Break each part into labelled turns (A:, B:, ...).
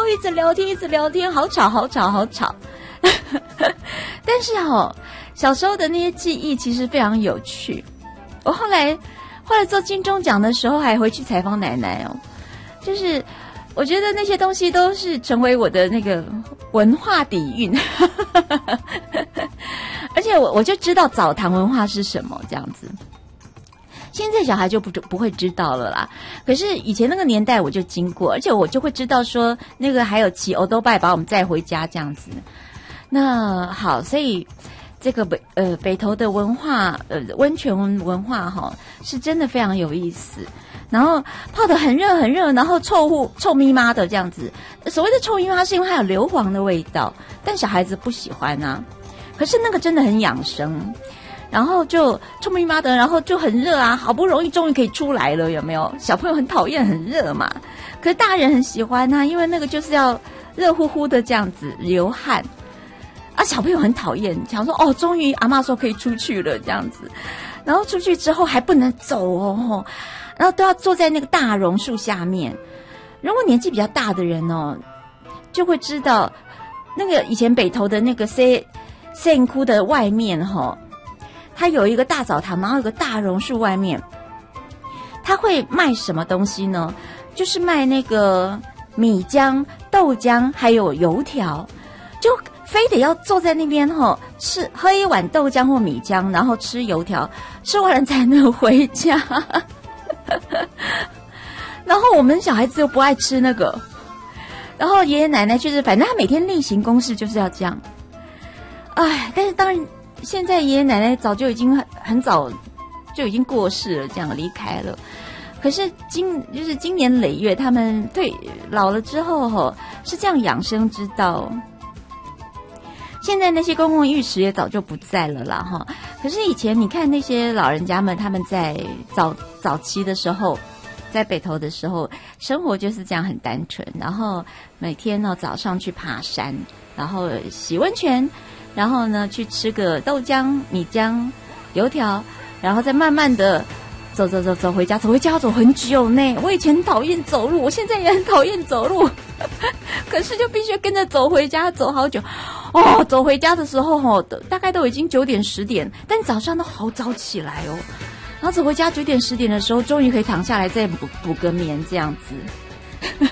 A: 一直聊天，一直聊天，好吵，好吵，好吵。但是小时候的那些记忆其实非常有趣。我后来做金钟奖的时候，还回去采访奶奶就是我觉得那些东西都是成为我的那个文化底蕴。而且我就知道澡堂文化是什么这样子。现在小孩就不会知道了啦，可是以前那个年代我就经过，而且我就会知道说那个还有骑欧兜拜把我们载回家这样子。那好，所以这个北投的文化温泉文化是真的非常有意思。然后泡得很热很热，然后臭咪妈的这样子。所谓的臭咪妈是因为它有硫磺的味道，但小孩子不喜欢啊。可是那个真的很养生。然后就臭咪妈的，然后就很热啊，好不容易终于可以出来了，有没有？小朋友很讨厌很热嘛，可是大人很喜欢啊，因为那个就是要热乎乎的这样子流汗啊，小朋友很讨厌，想说终于阿嬷说可以出去了这样子。然后出去之后还不能走然后都要坐在那个大榕树下面。如果年纪比较大的人就会知道那个以前北投的那个仙窟的外面它有一个大澡堂，然后有个大榕树外面，它会卖什么东西呢？就是卖那个米浆、豆浆还有油条，就非得要坐在那边喝一碗豆浆或米浆，然后吃油条，吃完了才能回家。然后我们小孩子又不爱吃那个，然后爷爷奶奶就是反正他每天例行公事就是要这样。但是当然现在爷爷奶奶早就已经很早就已经过世了，这样离开了。可是就是经年累月，他们老了之后是这样养生之道。现在那些公共浴池也早就不在了啦可是以前你看那些老人家们，他们在早期的时候，在北投的时候，生活就是这样很单纯，然后每天早上去爬山，然后洗温泉，然后呢去吃个豆浆、米浆、油条，然后再慢慢的走回家。走回家要走很久呢。我以前很讨厌走路，我现在也很讨厌走路，可是就必须跟着走回家，走好久。走回家的时候大概都已经9点10点，但早上都好早起来然后走回家9点10点的时候，终于可以躺下来再补个眠这样子。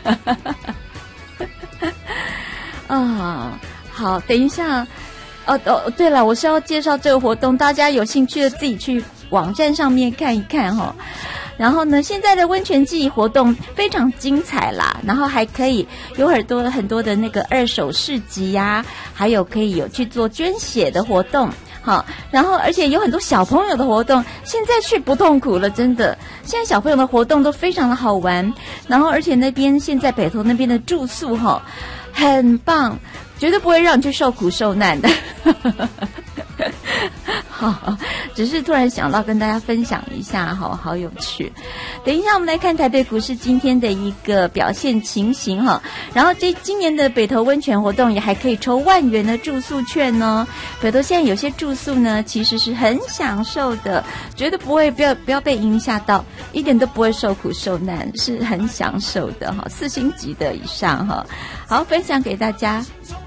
A: 好，等一下。对了，我是要介绍这个活动，大家有兴趣的自己去网站上面看一看然后呢，现在的温泉季活动非常精彩啦，然后还可以有很多的那个二手市集呀，还有可以有去做捐血的活动。然后而且有很多小朋友的活动，现在去不痛苦了，真的。现在小朋友的活动都非常的好玩，然后而且那边现在北投那边的住宿很棒，绝对不会让你去受苦受难的。好，只是突然想到跟大家分享一下，好有趣。等一下我们来看台北股市今天的一个表现情形然后今年的北投温泉活动也还可以抽10000元的住宿券北投现在有些住宿呢其实是很享受的，绝对不要被影响到，一点都不会受苦受难，是很享受的4星级的以上好，分享给大家。